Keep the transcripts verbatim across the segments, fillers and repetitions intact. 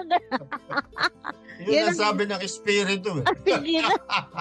Yun Yan ang sabi ng espiritu. Sige na.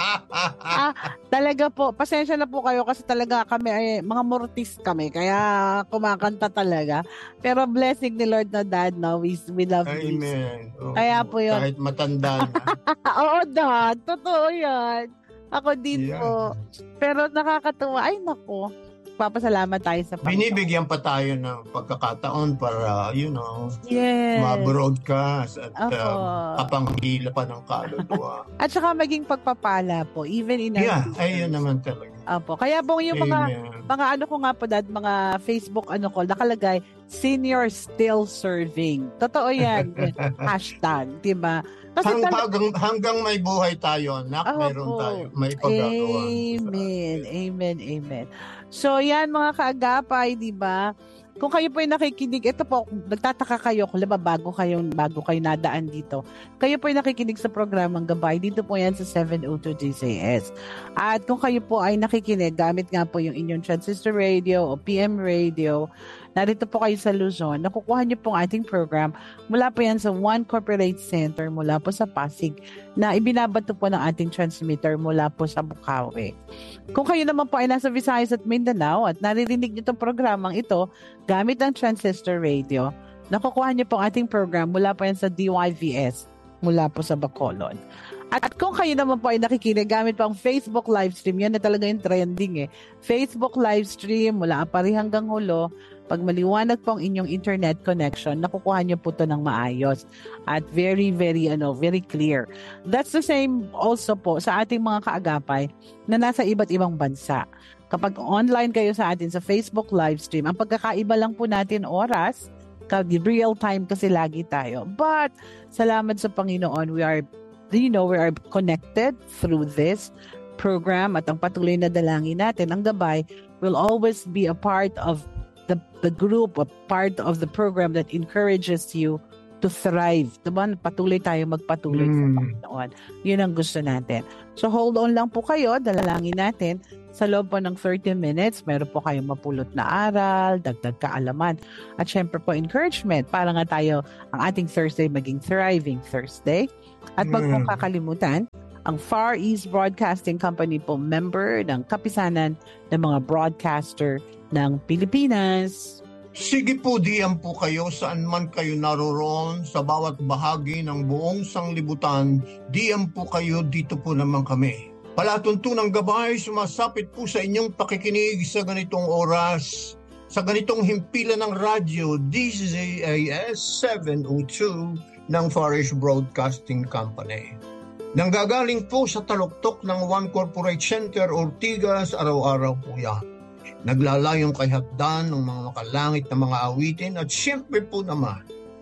Ah, talaga po, pasensya na po kayo kasi talaga kami ay mga mortis kami, kaya kumakanta talaga. Pero blessing ni Lord na Dad, no? We, we love you. Amen. Oo, Kaya po yun. kahit matanda na. Oo, Dad. Totoo yan. Ako din Yeah. po. Pero nakakatuwa. Ay, naku. Papasalamat tayo sa Panginoon. Binibigyan pa tayo ng pagkakataon para, you know, Yes. ma-broadcast at Opo. uh, kapanghila pa ng kaluluwa. At saka maging pagpapala po, even in our Yeah, futures. ayun naman talaga. Opo. Kaya po yung mga, Amen. mga ano ko nga po, Dad, mga Facebook ano ko, nakalagay, senior still serving. Totoo yan. Hashtag, diba? Kasi Hang, tal- hanggang, hanggang may buhay tayo, anak, Opo. meron tayo, may pagkagawa. Amen. Amen. Amen. So, yan mga kaagapay, di ba? Kung kayo po ay nakikinig, ito po, nagtataka kayo, kung ba bago kayo, bago kayo nadaan dito, kayo po ay nakikinig sa programang Gabay, dito po yan sa seven oh two D C S. At kung kayo po ay nakikinig, gamit nga po yung inyong transistor radio o P M radio, narito po kayo sa Luzon, nakukuha niyo pong ating program mula po yan sa One Corporate Center, mula po sa Pasig, na ibinabato po ng ating transmitter mula po sa Bukawi. Kung kayo naman po ay nasa Visayas at Mindanao at naririnig niyo itong programang ito gamit ang transistor radio, nakukuha niyo po ang ating program mula po yan sa D Y V S mula po sa Bacolod. At kung kayo naman po ay nakikinig gamit po ang Facebook live stream, yan na talaga yung trending eh. Facebook live stream mula Apari hanggang Hulo, pag maliwanag po ang inyong internet connection, nakukuha niyo po ito ng maayos at very, very, ano, very clear. That's the same also po sa ating mga kaagapay na nasa iba't ibang bansa. Kapag online kayo sa atin sa Facebook live stream, ang pagkakaiba lang po natin oras, real time kasi lagi tayo. But, salamat sa Panginoon, we are, you know, we are connected through this program at ang patuloy na dalangin natin, ang Gabay will always be a part of the the group, a part of the program that encourages you to thrive. Diba? Patuloy tayo magpatuloy mm. sa Panginoon. Yun ang gusto natin. So hold on lang po kayo, dalangin natin. Sa loob po ng thirty minutes, meron po kayong mapulot na aral, dagdag kaalaman, at syempre po encouragement para nga tayo ang ating Thursday maging thriving Thursday. At wag mm. pong kakalimutan, ang Far East Broadcasting Company po member ng kapisanan ng mga broadcaster ng Pilipinas. Sige po, diyan po kayo saan man kayo naroroon sa bawat bahagi ng buong sanglibutan. Diyan po kayo, dito po naman kami. Palatuntunang Gabay, sumasapit po sa inyong pakikinig sa ganitong oras, sa ganitong himpilan ng radyo, D Z A S seven oh two ng Far East Broadcasting Company. Nanggagaling po sa taluktok ng One Corporate Center, Ortigas, araw-araw po yan. Naglalayong kay hagdan ng mga makalangit na mga awitin at siyempre po naman,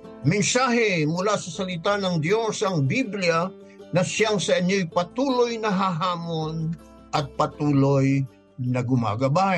mensahe mula sa salita ng Diyos, ang Biblia, na siyang sa inyo'y patuloy na hahamon at patuloy na gumagabay.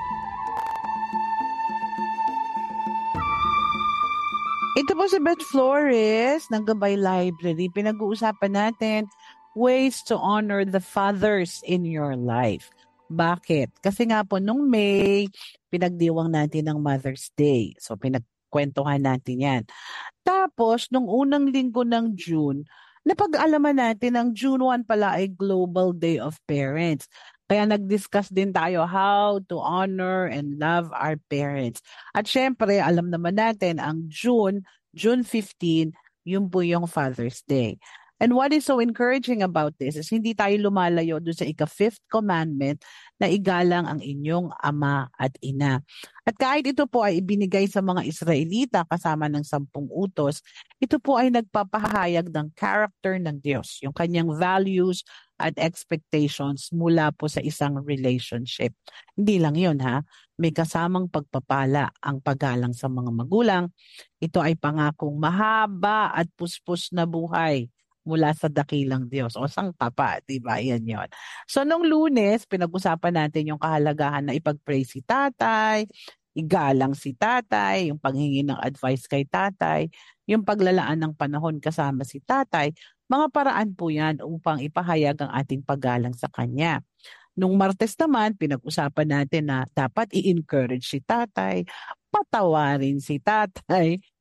Ito po si Beth Flores ng Gabay Library. Pinag-uusapan natin ways to honor the fathers in your life. Bakit? Kasi nga po, nung May, pinagdiwang natin ng Mother's Day. So, pinagkwentuhan natin yan. Tapos, nung unang linggo ng June, napag-alaman natin ang June first pala ay Global Day of Parents. Kaya nag-discuss din tayo how to honor and love our parents. At syempre, alam naman natin, ang June, June fifteenth, yun po yung Father's Day. And what is so encouraging about this is hindi tayo lumalayo doon sa ika-fifth commandment na igalang ang inyong ama at ina. At kahit ito po ay ibinigay sa mga Israelita kasama ng sampung utos, ito po ay nagpapahayag ng character ng Diyos, yung kanyang values at expectations mula po sa isang relationship. Hindi lang yun ha, may kasamang pagpapala ang paggalang sa mga magulang. Ito ay pangakong mahaba at puspos na buhay mula sa dakilang Diyos o sang papa, di ba? Yan yon. So, nung Lunes, pinag-usapan natin yung kahalagahan na ipag-pray si tatay, igalang si tatay, yung paghingi ng advice kay tatay, yung paglalaan ng panahon kasama si tatay. Mga paraan po yan upang ipahayag ang ating paggalang sa kanya. Nung Martes naman, pinag-usapan natin na dapat i-encourage si tatay, patawarin si tatay,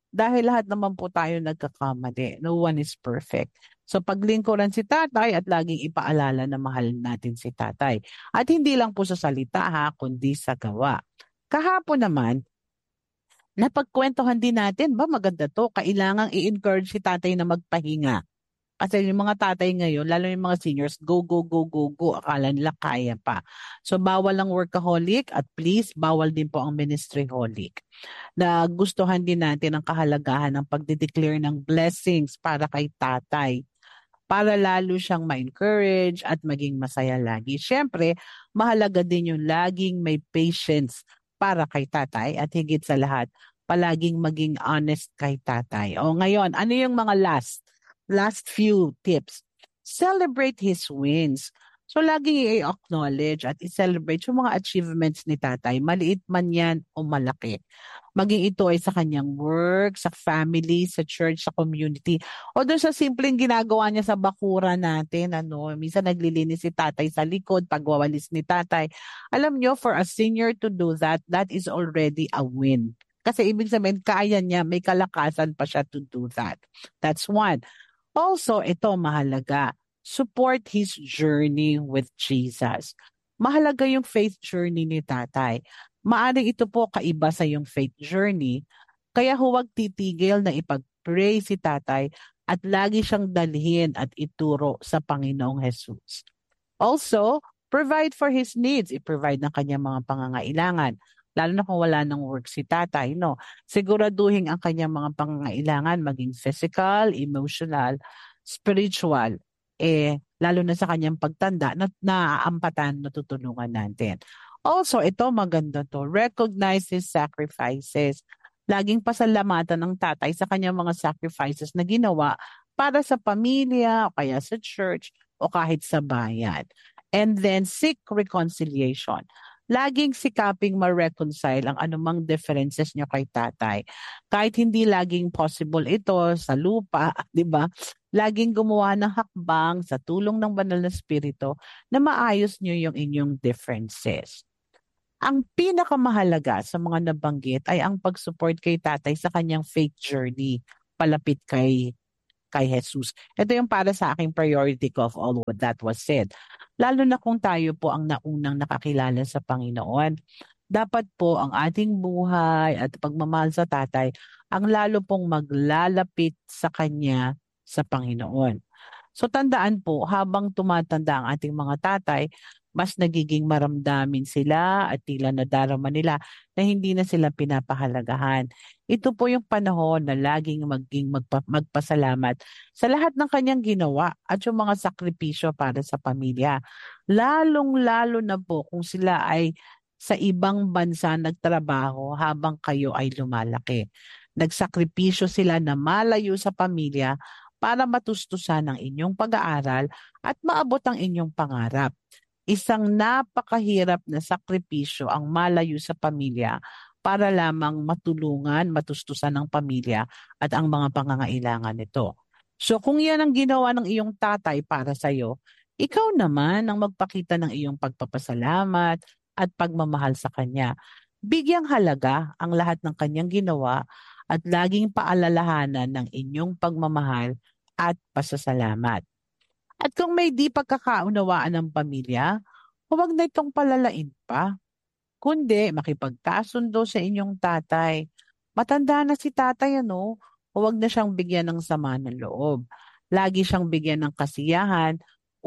Dahil lahat naman po tayo nagkakamali. No one is perfect. So paglingkuran si tatay at laging ipaalala na mahal natin si tatay. At hindi lang po sa salita ha, kundi sa gawa. Kahapon naman, napagkwentuhan din natin, ba maganda to, kailangang i-encourage si tatay na magpahinga. Kasi yung mga tatay ngayon, lalo yung mga seniors, go, go, go, go, go, akala nila kaya pa. So bawal ang workaholic at please, bawal din po ang ministryholic. Na gustuhan din natin ang kahalagahan ng pagde-declare ng blessings para kay tatay, para lalo siyang ma-encourage at maging masaya lagi. Siyempre, mahalaga din yung laging may patience para kay tatay at higit sa lahat, palaging maging honest kay tatay. O ngayon, ano yung mga last, last few tips? Celebrate his wins. So, laging i-acknowledge at i-celebrate yung mga achievements ni tatay, maliit man yan o malaki. Maging ito ay sa kanyang work, sa family, sa church, sa community. O doon sa simpleng ginagawa niya sa bakura natin, ano, minsan naglilinis si tatay sa likod, pagwawalis ni tatay. Alam nyo, for a senior to do that, that is already a win. Kasi ibig sabihin, kaya niya, may kalakasan pa siya to do that. That's one. Also, ito mahalaga, support his journey with Jesus. Mahalaga yung faith journey ni tatay. Maaring ito po kaiba sa yung faith journey, kaya huwag titigil na ipag-pray si tatay at lagi siyang dalhin at ituro sa Panginoong Jesus. Also, provide for his needs. I-provide ng kanyang mga pangangailangan. Lalo na kung wala ng work si tatay, no? Siguraduhin ang kanyang mga pangangailangan, maging physical, emotional, spiritual. Eh, lalo na sa kanyang pagtanda, na naaampatan, natutulungan natin. Also, ito maganda to. Recognize his sacrifices. Laging pasalamatan ng tatay sa kanyang mga sacrifices na ginawa para sa pamilya, o kaya sa church, o kahit sa bayan. And then, seek reconciliation. Laging sikaping ma-reconcile ang anumang differences nyo kay tatay. Kahit hindi laging possible ito sa lupa, di ba? Laging gumawa ng hakbang sa tulong ng banal na spirito na maayos nyo yung inyong differences. Ang pinakamahalaga sa mga nabanggit ay ang pag-support kay tatay sa kanyang faith journey palapit kay kay Jesus. Ito yung para sa aking priority ko of all what that was said. Lalo na kung tayo po ang naunang nakakilala sa Panginoon. Dapat po ang ating buhay at pagmamahal sa tatay ang lalo pong maglalapit sa Kanya sa Panginoon. So tandaan po, habang tumatanda ang ating mga tatay, mas nagiging maramdamin sila at tila nadarama nila na hindi na sila pinapahalagahan. Ito po yung panahon na laging maging magpa- magpasalamat sa lahat ng kanyang ginawa at yung mga sakripisyo para sa pamilya. Lalong-lalo na po kung sila ay sa ibang bansa nagtrabaho habang kayo ay lumalaki. Nagsakripisyo sila na malayo sa pamilya para matustusan ang inyong pag-aaral at maabot ang inyong pangarap. Isang napakahirap na sakripisyo ang malayo sa pamilya para lamang matulungan, matustusan ng pamilya at ang mga pangangailangan nito. So kung yan ang ginawa ng iyong tatay para sa iyo, ikaw naman ang magpakita ng iyong pagpapasalamat at pagmamahal sa kanya. Bigyang halaga ang lahat ng kanyang ginawa at laging paalalahanan ng inyong pagmamahal at pasasalamat. At kung may di pagkakaunawaan ng pamilya, huwag na itong palalain pa. Kundi makipagkasundo sa inyong tatay. Matanda na si tatay, ano? Huwag na siyang bigyan ng sama ng loob. Lagi siyang bigyan ng kasiyahan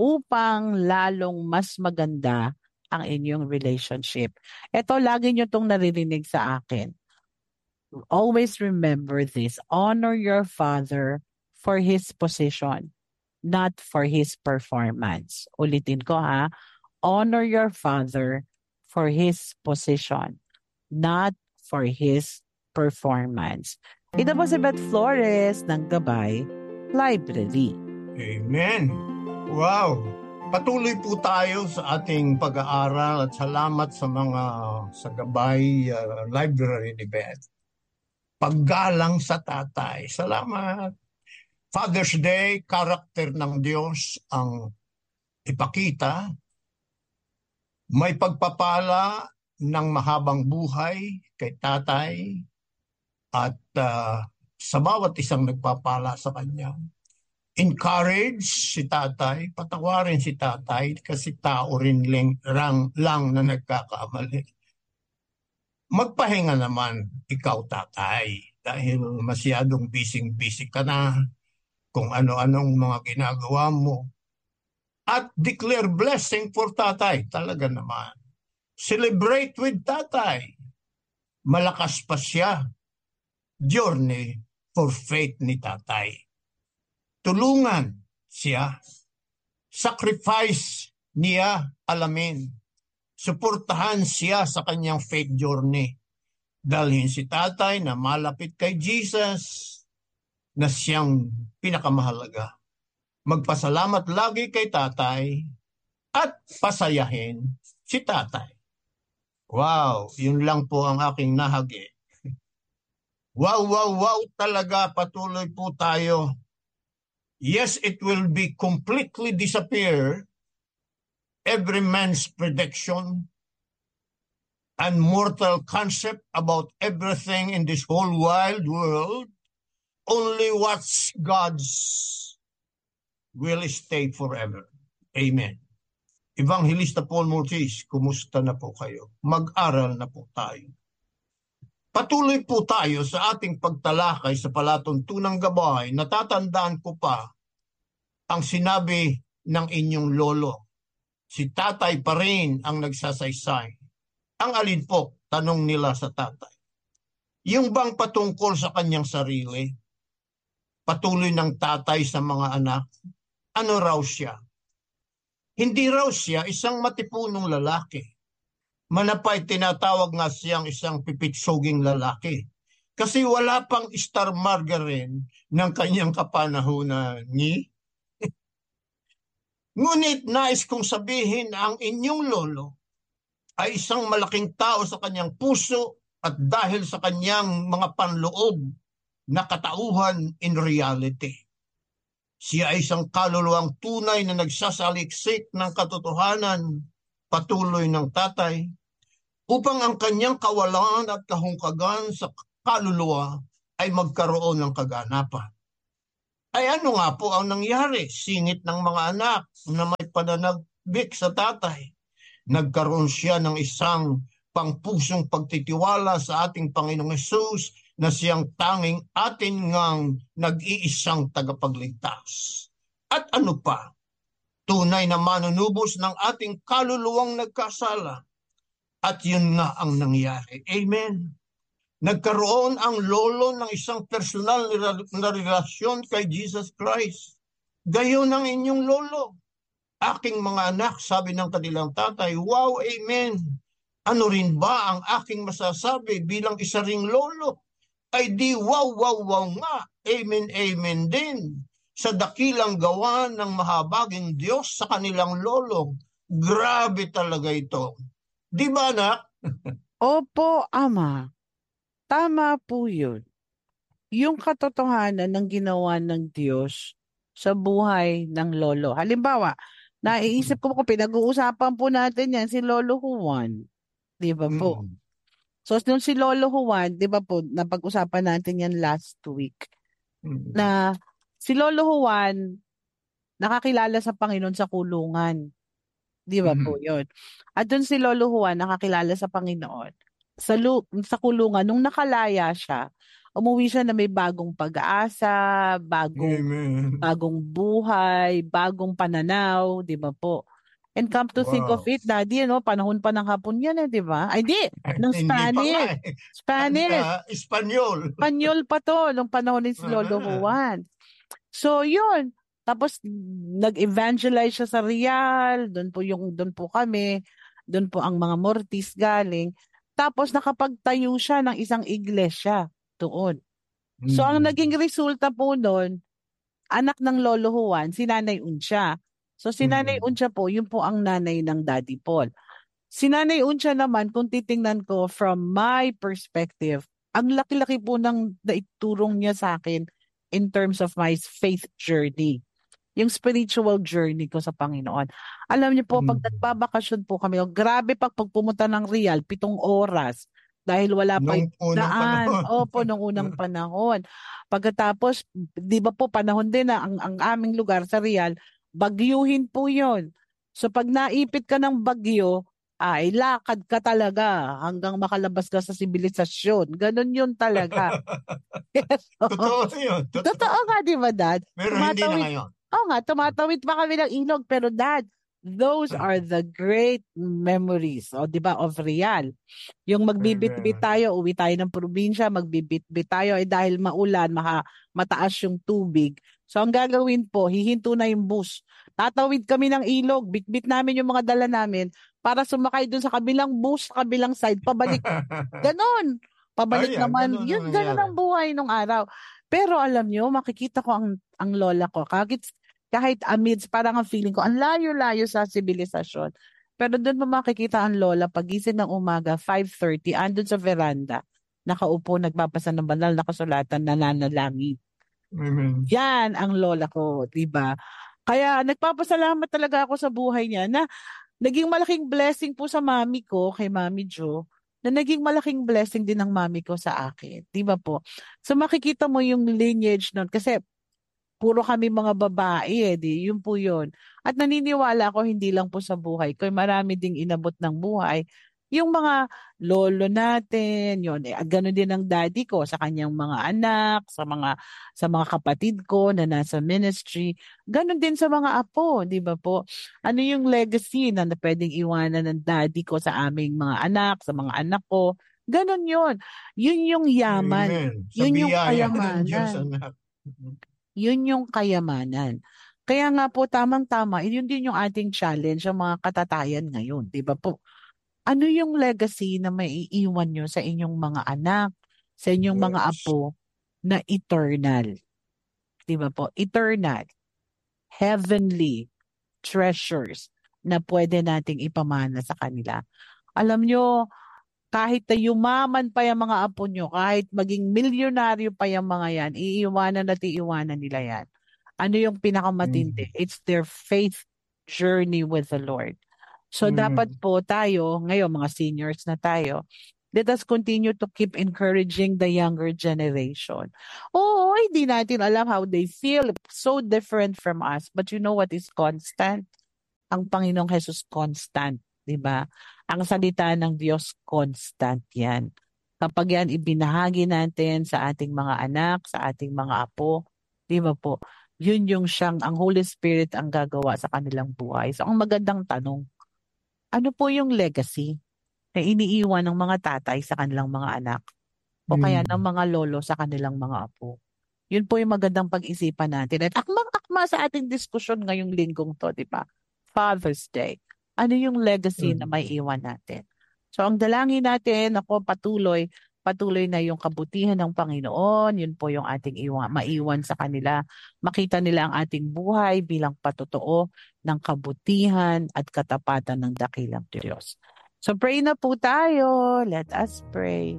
upang lalong mas maganda ang inyong relationship. Ito, lagi nyo itong naririnig sa akin. Always remember this. Honor your father for his position, not for his performance. Ulitin ko ha. Honor your father for his position, not for his performance. Ito po si Beth Flores ng Gabay Library. Amen. Wow. Patuloy po tayo sa ating pag-aaral at salamat sa mga sa Gabay uh, Library ni Beth. Paggalang sa tatay. Salamat. Father's Day, karakter ng Diyos ang ipakita. May pagpapala ng mahabang buhay kay tatay at uh, sa bawat isang nagpapala sa kanya. Encourage si tatay, patawarin si tatay kasi tao rin lang, lang, lang na nagkakamali. Magpahinga naman ikaw tatay dahil masyadong busy-busy ka na kung ano-anong mga ginagawa mo. At declare blessing for tatay, talaga naman. Celebrate with tatay. Malakas pa siya. Journey for faith ni tatay. Tulungan siya. Sacrifice niya alamin. Suportahan siya sa kanyang faith journey. Dalhin si tatay na malapit kay Jesus na siyang pinakamahalaga. Magpasalamat lagi kay tatay at pasayahin si tatay. Wow, yun lang po ang aking nahagi. Wow, wow, wow talaga, patuloy po tayo. Yes, it will be completely disappear. Every man's prediction and mortal concept about everything in this whole wild world, only what's God's will stay forever. Amen. Evangelista Paul Mortis, kumusta na po kayo? Mag-aral na po tayo. Patuloy po tayo sa ating pagtalakay sa palatuntunang gabay. Natatandaan ko pa ang sinabi ng inyong lolo. Si tatay pa rin ang nagsasaysay. Ang alin po, tanong nila sa tatay. Yung bang patungkol sa kanyang sarili? Patuloy ng tatay sa mga anak? Ano raw siya? Hindi raw siya isang matipunong lalaki. Manapay tinatawag nga siyang isang pipitsuging lalaki. Kasi wala pang star margarine ng kanyang kapanahunan ni Ngunit nais kong sabihin na ang inyong lolo ay isang malaking tao sa kanyang puso at dahil sa kanyang mga panloob na katauhan in reality. Siya ay isang kaluluwang tunay na nagsasaliksik ng katotohanan, patuloy ng tatay, upang ang kanyang kawalan at kahungkagan sa kaluluwa ay magkaroon ng kaganapan. Ay ano nga po ang nangyari? Singit ng mga anak na may pananagbik sa tatay. Nagkaroon siya ng isang pangpusong pagtitiwala sa ating Panginoong Hesus na siyang tanging atin ngang nag-iisang tagapagligtas. At ano pa? Tunay na manunubos ng ating kaluluwang nagkasala. At yun nga ang nangyari. Amen. Nagkaroon ang lolo ng isang personal na relasyon kay Jesus Christ. Gayon ang inyong lolo. Aking mga anak, sabi ng kanilang tatay, wow, amen. Ano rin ba ang aking masasabi bilang isa ring lolo? Ay di wow, wow, wow nga. Amen, amen din. Sa dakilang gawa ng mahabaging Diyos sa kanilang lolo. Grabe talaga ito. Di ba, anak? Opo, Ama. Tama po yun. Yung katotohanan ng ginawa ng Diyos sa buhay ng lolo. Halimbawa, naiisip ko kung pinag-uusapan po natin yan si Lolo Juan. Di ba po? Mm-mm. So, nung si Lolo Juan, di ba po, napag-usapan natin yan last week, Mm-mm. na si Lolo Juan nakakilala sa Panginoon sa kulungan. Di ba po Mm-mm. yun? At dun si Lolo Juan nakakilala sa Panginoon. Sa, lu- sa kulungan, nung nakalaya siya, umuwi siya na may bagong pag-asa, bagong, Amen. bagong buhay, bagong pananaw, di ba po? And come to think of Wow. it, Daddy, ano, panahon pa ng Hapon yan, eh, di ba? Ay, di, ng Hindi pa nga Spanish. eh. Spanish. Ah, Espanyol. Espanyol pa to, nung panahon ni si Lolo Ah. Juan. So, yun. Tapos, nag-evangelize siya sa Real. Doon po yung, doon po kami. Doon po ang mga Mortis galing. Tapos, nakapagtayo siya ng isang iglesia doon. So, ang Mm. naging resulta po noon, anak ng Lolo Juan, si Nanay Unsya. So, si Nanay Mm. Unsya po, yun po ang nanay ng Daddy Paul. Si Nanay Unsya naman, kung titingnan ko from my perspective, ang laki-laki po ng naiturong niya sa akin in terms of my faith journey. Yung spiritual journey ko sa Panginoon. Alam niyo po, pag Mm. nagbabakasyon po kami, oh, grabe pag pag pumunta ng Real, pitong oras. Dahil wala pa Nung yung unang daan. panahon. Opo, nung unang panahon. Pagkatapos, di ba po, panahon din na ang, ang aming lugar sa Real, bagyuhin po yon. So pag naipit ka ng bagyo, ay lakad ka talaga hanggang makalabas ka sa sibilisasyon. Ganon yun talaga. Totoo yun. Totoo nga, di ba, Dad? Pero hindi na Tumatawid. ngayon. Oo nga, tumatawid pa kami ng ilog. Pero Dad, those are the great memories, o di ba, of Real. Yung magbibit-bit tayo, uwi tayo ng probinsya, magbibit-bit tayo, eh dahil maulan, maha, mataas yung tubig. So ang gagawin po, hihinto na yung bus. Tatawid kami ng ilog, bit-bit namin yung mga dala namin para sumakay dun sa kabilang bus, sa kabilang side, pabalik. Ganon. Pabalik Ayan, naman. ganun ang Yun, ganon nangyari. ang buhay nung araw. Pero alam nyo, makikita ko ang, ang lola ko. Kahit, kahit amidst, parang ang feeling ko, ang layo-layo sa sibilisasyon. Pero doon mo makikita ang lola, pagising ng umaga, five thirty, andun sa veranda, nakaupo, nagbabasa ng banal na kasulatan, nananalangin. Amen. Yan ang lola ko, di ba? Kaya nagpapasalamat talaga ako sa buhay niya na naging malaking blessing po sa mami ko, kay Mami Jo, na naging malaking blessing din ng mami ko sa akin. Di ba po? So makikita mo yung lineage nun kasi puro kami mga babae eh, di, yun po yun. At naniniwala ako hindi lang po sa buhay ko, marami ding inabot ng buhay. Yung mga lolo natin, yun, eh, gano'n din ang daddy ko sa kanyang mga anak, sa mga sa mga kapatid ko na nasa ministry, gano'n din sa mga apo, di ba po? Ano yung legacy na, na pwedeng iwanan ng daddy ko sa aming mga anak, sa mga anak ko? Gano'n yun. Yun yung yaman. Amen. Sa Yun yung biyaya ng Diyos, kayamanan. anak. Yun yung kayamanan. Kaya nga po, tamang-tama, yun din yung ating challenge, ang mga katatayan ngayon, di ba po? Ano yung legacy na may iiwan nyo sa inyong mga anak, sa inyong mga Yes. apo na eternal? Di ba po? Eternal, heavenly treasures na pwede nating ipamana sa kanila. Alam nyo, kahit na yumaman pa yung mga apo nyo, kahit maging milyonaryo pa yung mga yan, iiwanan at iiwanan nila yan. Ano yung pinakamatindi? Amen. It's their faith journey with the Lord. So dapat Amen. po tayo, ngayon mga seniors na tayo, let us continue to keep encouraging the younger generation. Oo, hindi natin alam how they feel. So different from us. But you know what is constant? Ang Panginoong Jesus constant, di ba? Ang salita ng Diyos constant yan. Kapag yan ibinahagi natin sa ating mga anak, sa ating mga apo, di ba po? Yun yung siyang, ang Holy Spirit ang gagawa sa kanilang buhay. So ang magandang tanong, ano po yung legacy na iniiwan ng mga tatay sa kanilang mga anak o kaya ng Amen. mga lolo sa kanilang mga apo? Yun po yung magandang pag-isipan natin. At akmang-akma sa ating diskusyon ngayong linggong to, di ba? Father's Day. Ano yung legacy na may iwan natin? So ang dalangin natin, ako patuloy, patuloy na yung kabutihan ng Panginoon, yun po yung ating iwan, maiwan sa kanila. Makita nila ang ating buhay bilang patotoo ng kabutihan at katapatan ng dakilang Diyos. So pray na po tayo. Let us pray.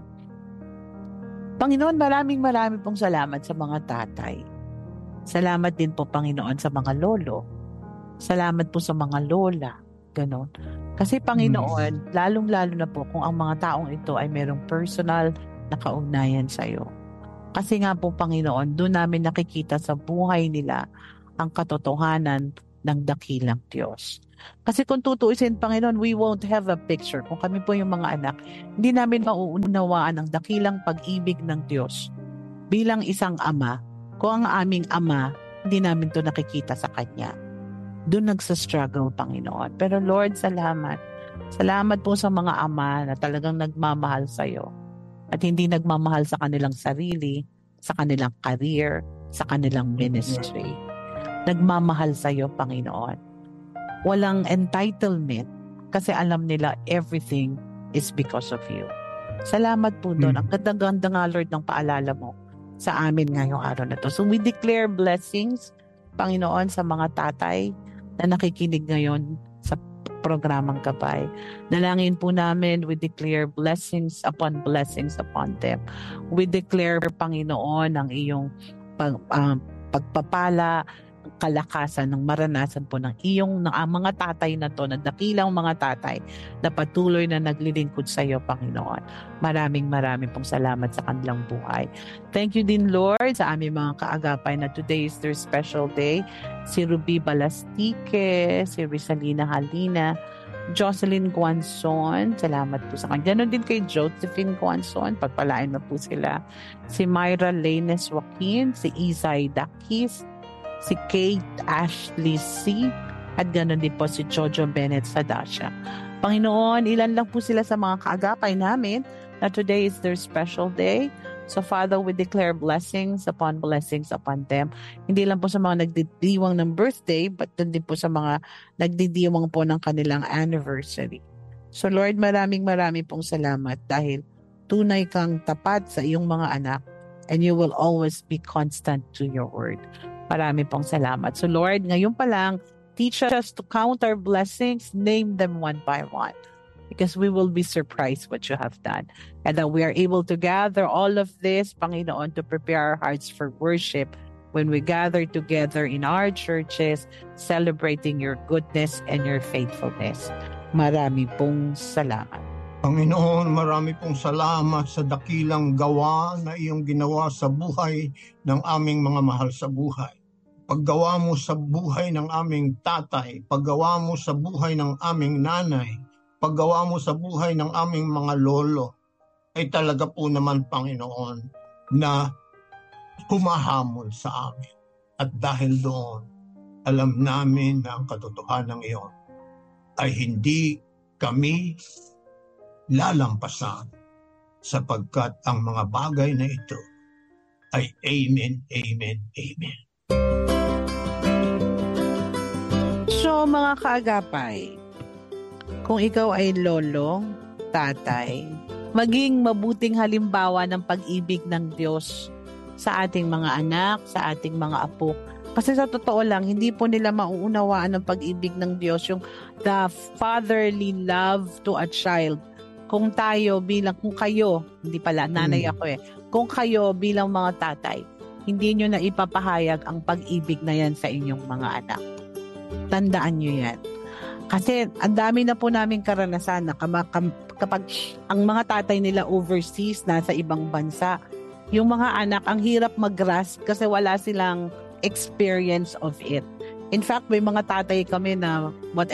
Panginoon, maraming maraming pong salamat sa mga tatay. Salamat din po, Panginoon, sa mga lolo. Salamat po sa mga lola. Ganon. Kasi Panginoon, lalong-lalo na po kung ang mga taong ito ay merong personal na kaugnayan sa iyo. Kasi nga po, Panginoon, doon namin nakikita sa buhay nila ang katotohanan ng dakilang Diyos. Kasi kung tutuusin, Panginoon, we won't have a picture. Kung kami po yung mga anak, hindi namin mauunawaan ang dakilang pag-ibig ng Diyos bilang isang ama. Kung ang aming ama, hindi namin to nakikita sa Kanya. Doon nagsa-struggle, Panginoon. Pero Lord, salamat. Salamat po sa mga ama na talagang nagmamahal sa iyo at hindi nagmamahal sa kanilang sarili, sa kanilang career, sa kanilang ministry. Nagmamahal sa iyo, Panginoon. Walang entitlement kasi alam nila everything is because of you. Salamat po doon. Ang ganda-ganda nga, Lord, ng paalala mo sa amin ngayong araw na to. So we declare blessings, Panginoon, sa mga tatay na nakikinig ngayon sa programang Gabay. Dalangin po namin, we declare blessings upon blessings upon them. We declare, Panginoon, ang iyong pag, uh, pagpapala kalakasan ng maranasan po ng iyong ng, ang mga tatay na to, na dakilang mga tatay na patuloy na naglilingkod sa iyo, Panginoon. Maraming maraming pong salamat sa kanilang buhay. Thank you din, Lord, sa aming mga kaagapay na today is their special day. Si Ruby Balastique, si Rizalina Halina, Jocelyn Guanzon, salamat po sa kanya. Ganon din kay Josephine Guanzon, pagpalain na po sila. Si Myra Lanes Joaquin, si Isay Dakis, si Kate Ashley C, at ganon din po si Jojo Bennett Sadasha. Panginoon, ilan lang po sila sa mga kaagapay namin na today is their special day. So Father, we declare blessings upon blessings upon them. Hindi lang po sa mga nagdidiwang ng birthday, but din po sa mga nagdidiwang po ng kanilang anniversary. So Lord, maraming maraming pong salamat dahil tunay kang tapat sa iyong mga anak and you will always be constant to your word. Marami pong salamat. So Lord, ngayon pa lang, teach us to count our blessings, name them one by one, because we will be surprised what you have done. And that we are able to gather all of this, Panginoon, to prepare our hearts for worship when we gather together in our churches, celebrating your goodness and your faithfulness. Marami pong salamat. Panginoon, marami pong salamat sa dakilang gawa na iyong ginawa sa buhay ng aming mga mahal sa buhay. Paggawa mo sa buhay ng aming tatay, paggawa mo sa buhay ng aming nanay, paggawa mo sa buhay ng aming mga lolo, ay talaga po naman, Panginoon, na humahamon sa amin. At dahil doon, alam namin na ang katotohanan iyon ay hindi kami lalampasan, sapagkat ang mga bagay na ito ay amen, amen, amen. So mga kaagapay, kung ikaw ay lolo, tatay, maging mabuting halimbawa ng pag-ibig ng Diyos sa ating mga anak, sa ating mga apo. Kasi sa totoo lang, hindi po nila mauunawaan ng pag-ibig ng Diyos, yung the fatherly love to a child. Kung tayo bilang, kung kayo, hindi pala, nanay ako eh, kung kayo bilang mga tatay, hindi nyo na ipapahayag ang pag-ibig na yan sa inyong mga anak. Tandaan nyo yan. Kasi ang dami na po namin karanasan na kapag ang mga tatay nila overseas, nasa ibang bansa, yung mga anak, ang hirap mag-grasp kasi wala silang experience of it. In fact, may mga tatay kami na whatever